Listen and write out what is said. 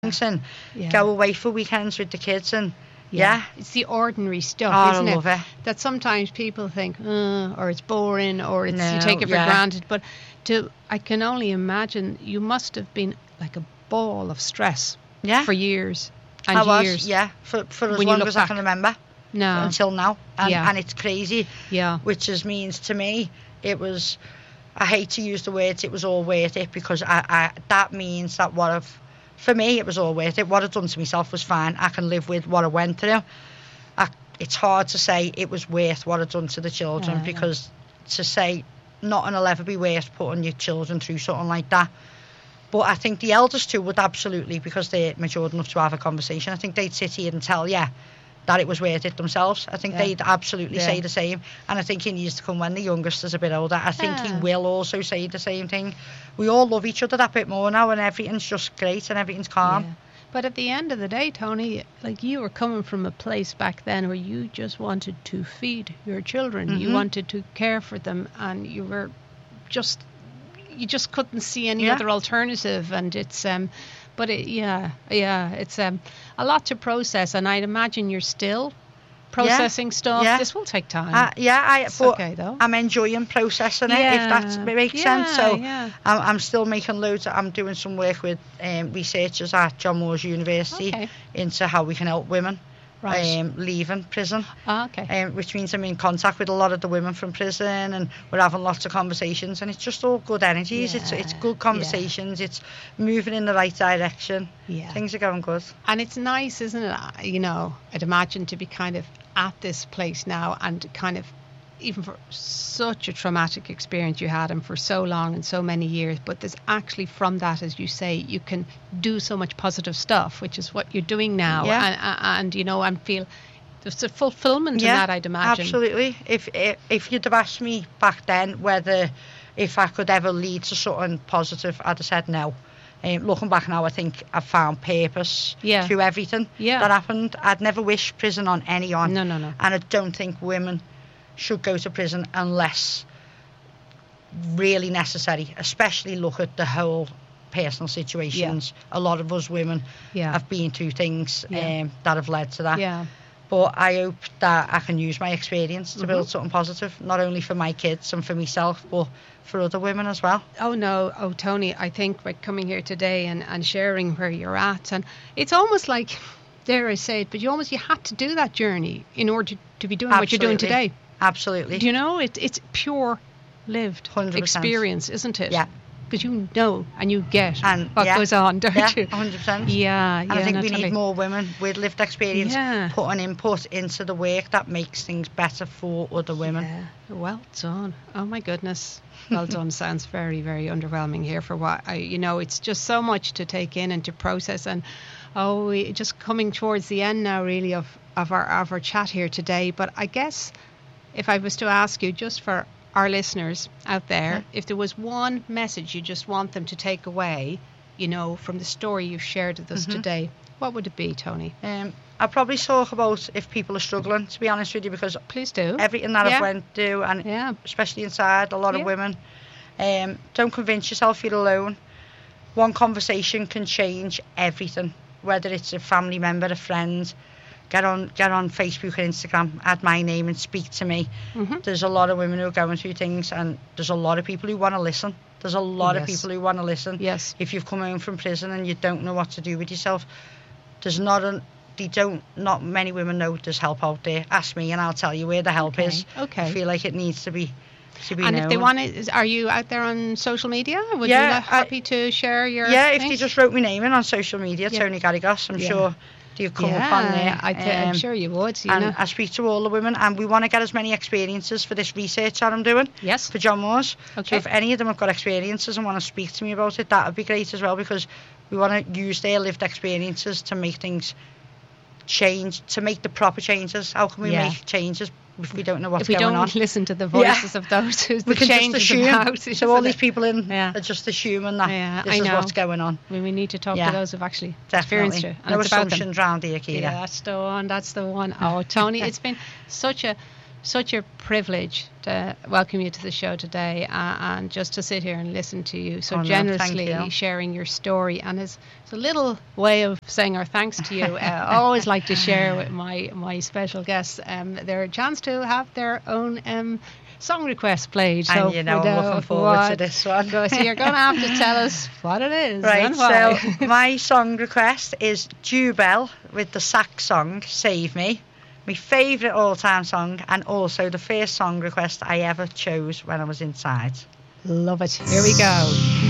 things and go away for weekends with the kids and it's the ordinary stuff, isn't I love it? That sometimes people think, or it's boring, or it's No, you take it for granted. But I can only imagine you must have been like a ball of stress for years and years. For as long as I can remember. No. Until now. And it's crazy. Yeah. Which means to me, it was, I hate to use the words, it was all worth it, because that means that for me, it was all worth it. What I'd done to myself was fine. I can live with what I went through. It's hard to say it was worth what I'd done to the children, because to say nothing will ever be worth putting your children through something like that. But I think the eldest two would absolutely, because they're mature enough to have a conversation, I think they'd sit here and tell you that it was worth it themselves. I think they'd absolutely say the same. And I think in years to come, when the youngest is a bit older, I think he will also say the same thing. We all love each other that bit more now, and everything's just great and everything's calm. Yeah. But at the end of the day, Tony, like, you were coming from a place back then where you just wanted to feed your children. Mm-hmm. You wanted to care for them, and you just couldn't see any other alternative. And it's but it's a lot to process, and I'd imagine you're still processing stuff. This will take time. It's okay though. I'm enjoying processing it, if that makes sense. So I'm still making loads. I'm doing some work with researchers at John Moores University into how we can help women leaving prison. Which means I'm in contact with a lot of the women from prison, and we're having lots of conversations, and it's just all good energies. It's good conversations. It's moving in the right direction. Things are going good, and it's nice, isn't it? I'd imagine to be kind of at this place now, and kind of, even for such a traumatic experience you had, and for so long and so many years, but there's actually, from that, as you say, you can do so much positive stuff, which is what you're doing now. And feel there's a fulfillment in that, I'd imagine. Absolutely. If you'd have asked me back then if I could ever lead to something positive, I'd have said no. Looking back now, I think I've found purpose through everything that happened. I'd never wish prison on anyone. No. And I don't think women should go to prison unless really necessary, especially look at the whole personal situations. A lot of us women have been through things that have led to that. But I hope that I can use my experience to build something positive, not only for my kids and for myself, but for other women as well. Tony, I think by coming here today and sharing where you're at, and it's almost like, dare I say it, but you had to do that journey in order to be doing what you're doing today. Absolutely. Do you know, it's pure lived 100%. Experience, isn't it? Yeah. Because you know and you get what goes on, don't you? 100%. Yeah, and I think we need more women with lived experience putting input into the work that makes things better for other women. Yeah. Well done. Oh my goodness. Well done. Sounds very, very underwhelming here for what it's just so much to take in and to process. And we just coming towards the end now, really, of our chat here today. But I guess if I was to ask you, just for our listeners out there, if there was one message you just want them to take away, from the story you've shared with us today, what would it be, Tony? I'll probably talk about if people are struggling, to be honest with you, because please do. Everything that I've went through, and especially inside, a lot of women, don't convince yourself you're alone. One conversation can change everything, whether it's a family member, a friend. Get on Facebook and Instagram, add my name and speak to me. There's a lot of women who are going through things, and there's a lot of people who want to listen. There's a lot of people who want to listen. Yes. If you've come home from prison and you don't know what to do with yourself, not many women know there's help out there. Ask me and I'll tell you where the help is. Okay. I feel like it needs to be and known. If they want it, are you out there on social media? Would you be happy to share your if they just wrote my name in on social media, Tony Garrigos, I'm sure you'd come up on there. I'm sure you would. I speak to all the women, and we want to get as many experiences for this research that I'm doing for John Moores. So if any of them have got experiences and want to speak to me about it, that would be great as well, because we want to use their lived experiences to make things change, to make the proper changes. How can we make changes if we don't know what's going on? If we don't listen to the voices of those who the change is about. So all these people are just assuming that this is what's going on. We need to talk to those who've actually experienced it. No assumptions around here, Kira. Yeah, that's the one. Oh, Tony, it's been such a such a privilege to welcome you to the show today, and just to sit here and listen to you so generously sharing your story. And it's a little way of saying our thanks to you. I always like to share with my special guests their chance to have their own song requests played. So, and I'm looking forward to this one. So you're going to have to tell us what it is. Right, and why. So my song request is Jubel with the sax song Save Me. My favourite all-time song, and also the first song request I ever chose when I was inside. Love it. Here we go.